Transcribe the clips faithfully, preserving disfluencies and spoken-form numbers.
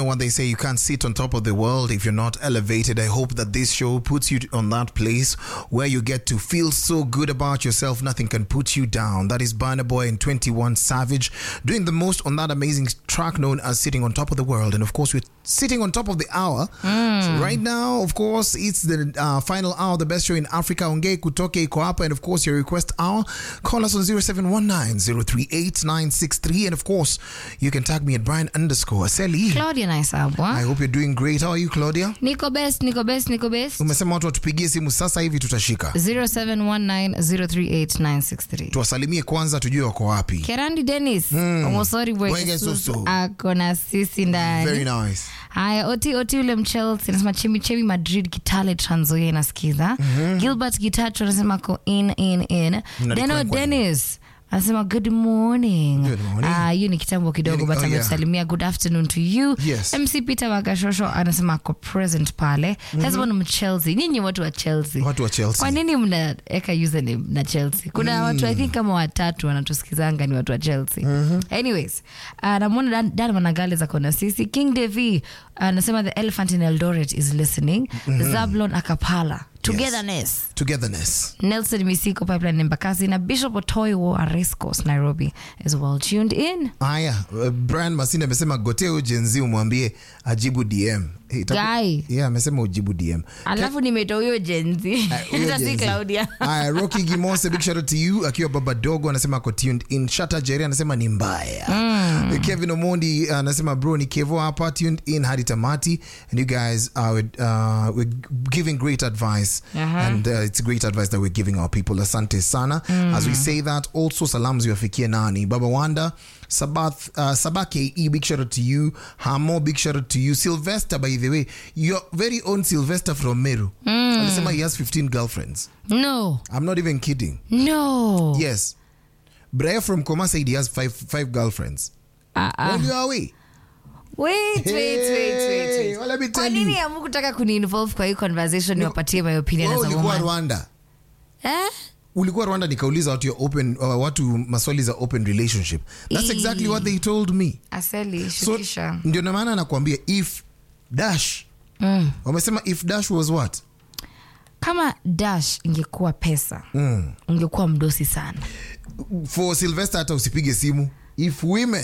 what they say, you can't sit on top of the world if you're not elevated. I hope that this show puts you on that place where you get to feel so good about yourself, nothing can put you down. That is Burna Boy and twenty-one Savage doing the most on that amazing track known as Sitting on Top of the World. And of course, we're sitting on top of the hour. Mm. So right now, of course, it's the uh, final hour, the best show in Africa. Ongei Kutoke iko hapa, and of course, your request hour. Call us on zero seven one nine, zero three eight, nine six three. And of course, you can tag me at Brian underscore Aseli. Claudia Naisabwa. I hope you're doing great. How are you, Claudia? Niko best, niko best, niko best. Umesema watu watupigie simu sasa hivi tutashika. zero seven one nine, zero three eight, nine six three. Tuwasalimie kwanza tujue wako wapi. Kerandi Dennis. Mm. Omosori Bwege Susu. Akona sisi ndani. Very nice. Haya, Oti Oti ule mchelsea nasema Chemi Chemi Madrid Kitale Trans Nzoia inasikiza. Mm-hmm. Gilbert Gitacho anasema ko in in in. Deno Dennis anasema good morning. Good morning. Ah, uh, you ni kitambo kidogo but amesalimia yeah. Good afternoon to you. Yes. M C Peter Wakashosho anasema ko present pale. Mm-hmm. Husband wa Chelsea. Nyinyi watu wa Chelsea. Watu wa Chelsea. Kwa nini mnaeka username na Chelsea? Kuna mm. watu I think kama watatu wanatusikizanga ni watu wa Chelsea. Mm-hmm. Anyways, uh, namuona Dan, Dan Managale za kona sisi. King Devi anasema uh, the elephant in Eldoret is listening. Mm-hmm. Zablon Akapala. Togetherness. Yes. Togetherness. Nelson Misiko Pipeline Mbakasi na Bishop Otoyo Ariscos Nairobi is well tuned in. Aya, uh, Brian Masina amesema goteo jenzi umwambie ajibu D M. Hey, Guy. Yeah, amesema ujibu D M. Alafu nimetoa huyo jenzi. Ita si Claudia. Aya, Rocky Gimose, big shout out to you. Akiwa Baba Dogo anasema ako tuned in. Shata Jerry anasema ni mbaya. Mm. Kevin Omondi anasema bro ni Kevo hapa tuned in hadi tamati. And you guys are uh, we're giving great advice. Uh-huh. And uh, it's great advice that we're giving our people. Asante sana. Mm. As we say that, also salamu ziwafikie nani? Baba Wanda, Sabath, uh, Sabake E, big shout out to you. Hamo, big shout out to you. Sylvester, by the way, your very own Sylvester from Meru. Mm. Alisema he has fifteen girlfriends. No. I'm not even kidding. No. Yes. Brea from Koma said he has five five girlfriends. Uh-uh. When you are away. Wait, hey, wait, wait, wait, wait. Well, let me tell kwa nini ya Mungu taka kuni-involve kwa hii conversation ni wapatie my opinion as a woman? Ulikuwa Rwanda. Eh? Ulikuwa Rwanda nikauliza watu open uh, watu maswali za open relationship. That's exactly what they told me. Aseli, shukisha. So, ndio na maana nakwambia if Dash. Mm. Wamesema if Dash was what? Kama Dash ingekuwa pesa. Mm. Ungekuwa mdosi sana. For Sylvester hata usipige simu. If women.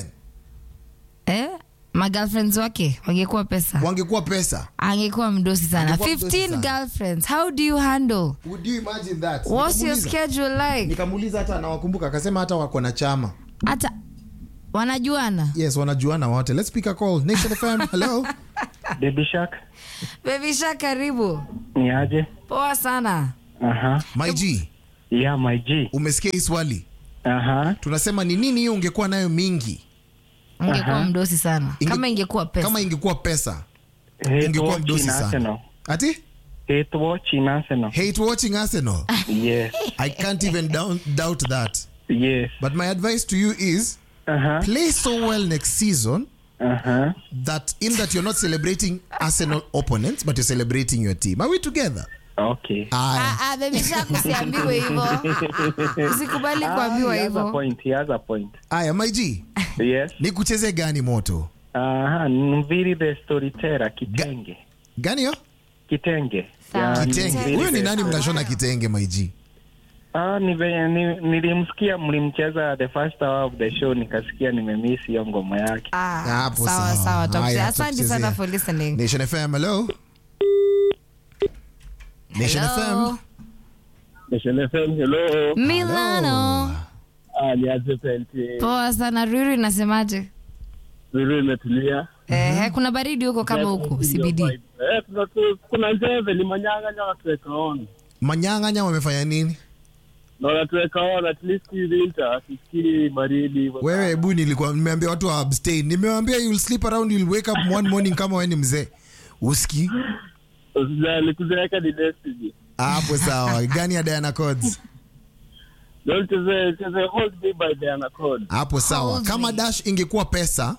Eh? My girlfriends wake wangekuwa pesa. Wangekuwa pesa. Angekuwa mdosi sana. Angekuwa fifteen sana. Girlfriends. How do you handle? Would you imagine that? What's your schedule like? Nikamuuliza hata anawakumbuka akasema hata wako na chama. Hata wanajuana? Yes, wanajuana wote. Let's pick a call. Nation F M. Hello. Baby Shark. Baby Shark karibu. Ni aje? Poa sana. Aha. My G. Yeah, my G. Umesikia hii swali? Aha. Tunasema ni nini hiyo ungekuwa nayo mingi? Ungekuwa mdosi sana. Inge, kama ingekuwa pesa. Kama ingekuwa pesa. Hate ungekuwa mdosi sana. Arsenal. Ati? Hate watching Arsenal. Hate watching Arsenal. Yes. I can't even down, doubt that. Yes. But my advice to you is uh-huh. play so well next season uh-huh. that in that you're not celebrating Arsenal opponents, but you're celebrating your team. Are we together? Okay. Ah, ah, baby Shark usiambiwe hivyo. Usikubali kuambiwa hivyo. He has a point. He has a point. Aya, my G. Yes. Nikucheze gani moto? Aha, Nviri the storyteller Kitenge. Ga, gani yo? Kitenge. Yeah, Kitenge. Huyo ni nani mnashona Kitenge, my G? Ah, ni, ni, nilimsikia mlimcheza the first hour of the show nikasikia nimemiss hiyo ngoma yake. Ah, hapo sawa sawa. sawa. Asante sana for listening. Nation F M, hello. Nation F M. Nation F M, hello. Milano. Ah, ni aje penti. Poa sana. Riri nasemaje? Riri imetulia. Eh, kuna baridi huko kama huko C B D. Eh, kuna kuna nzeve ni manyanganya watu wekaona. Manyanganya wamefanya nini? Na watu wekaona at least winter sikii baridi. Wewe hebu nilikuwa nimeambia watu wa abstain. Nimewaambia you'll sleep around, you'll wake up one morning kama wewe ni mzee. Uski? Usijali kuzeeka ni destiny. Hapo sawa. Gani ya Diana Codes? Don't say say hold me by Diana Codes. Hapo sawa. Hold kama me. Dash ingekuwa pesa,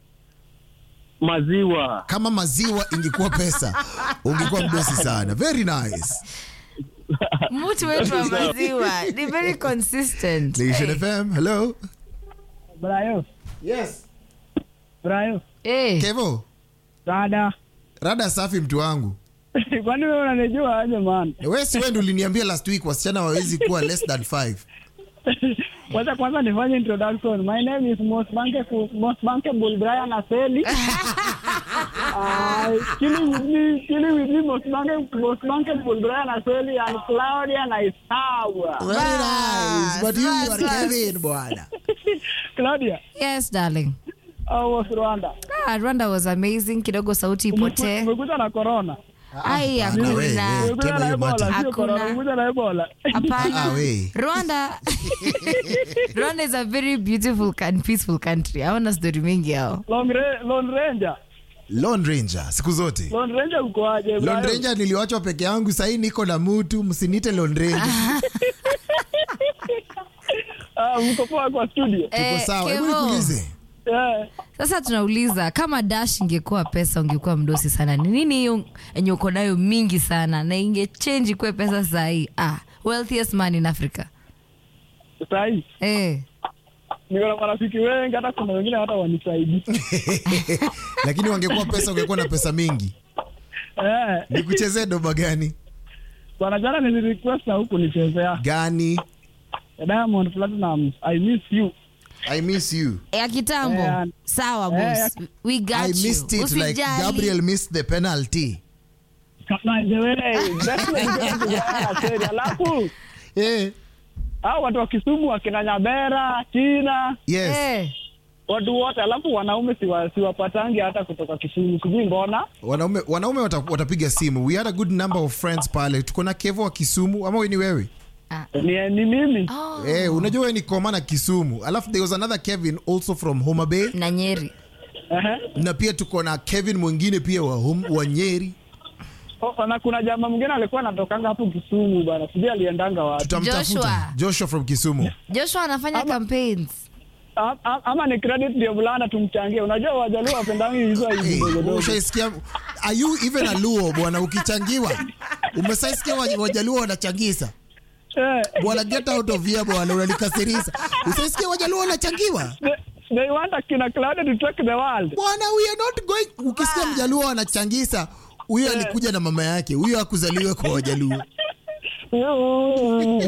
maziwa. Kama maziwa ingekuwa pesa, ungekuwa mdosi sana. Very nice. Mtu wetu wa maziwa ni very consistent. Nation Hey. F M, hello. Brayo. Yes. Brayo. Eh. Kevo. Rada. Rada safi mtu wangu. Kwani wewe unanijua aje man? Wewe si wewe ndio uliniambia last week wasichana hawezi kuwa less than five. Kwanza kwanza nifanye introduction. My name is Most Bankable Most Bankable Brian Aseli. Ah, killing with me, killing with me Most Bankable Most Bankable Brian Aseli and Claudia Naisawa. Very nice. But you are Kevin bwana. Claudia. Yes, darling. How was Rwanda? Ah, Rwanda was amazing. Kidogo sauti ipotee. Umekuja na corona. Ai, hakuna. Umekuja na Ebola, sio corona. Hakuna. Umekuja na Ebola. Hapana. Ah, we. Rwanda Rwanda is a very beautiful and peaceful country. Hawana story mingi yao. Long Ra- Lone Ranger. Lone Ranger siku zote. Lone Ranger uko aje? Lone Ranger niliwachwa peke yangu, sasa niko na mtu, msinite Lone Ranger. Ah, mko poa kwa studio. Tuko Eh, sawa. Hebu Kevo. nikuulize. Yeah. Sasa tunauliza kama Dash ingekuwa pesa ungekuwa mdosi sana. Ni nini hiyo yenye uko nayo mingi sana na inge change kwa pesa saa hii? Ah, wealthiest man in Africa. Sahi. Eh. Niko na marafiki wengi, hata kuna wengine hata wanisaidi. Lakini wangekuwa pesa ungekuwa na pesa mingi. Eh, Nikuchezee doba gani? bwana jana nilirequest na huko nichezea. Gani? Diamond Platinum, I miss you. I miss you. Ya kitambo. Eh, Sawa boss. eh, We got I you. missed it like Usijali. Gabriel missed the penalty. Kama jewe, definitely. Alafu, Eh. hao watu wa Kisumu wakina Nyabera, China, Yes. Eh. watu wote, alafu wanaume siwa, siwapatangi hata kutoka Kisumu. Sijui mbona. Wanaume wanaume wata, watapiga simu. We had a good number of friends pale. Tuko na Kevo wa Kisumu ama wewe ni wewe? Ni, ni mimi. Oh. Eh, unajua wewe ni Koma na Kisumu. Alafu there was another Kevin also from Homa Bay. Na Nyeri. Ehe. Na pia tuko na Kevin mwingine pia wa, hum, wa Nyeri. Oh, na kuna jamaa mwingine alikuwa anatokanga hapo Kisumu bana. Sijui aliendanga wapi. Tutamtafuta. Joshua. Joshua from Kisumu. Joshua anafanya campaigns. A- a- Ama ni credit ndio bulana tumchangie. Unajua Wajaluo wapendangi hizo hizo Hey, dogo dogo. ushaisikia? Are you even a Luo bwana ukichangiwa? Umeshaisikia Wajaluo wanachangisa? Eh, Bwana get out of here bwana, unanikasirisha. Ushaisikia Wajaluo wanachangiwa? they, they want akina Claudia to take the world. Bwana, we are not going. Ukisikia Mjaluo anachangisa, huyo alikuja na mama yake. Huyo hakuzaliwa kwa Wajaluo.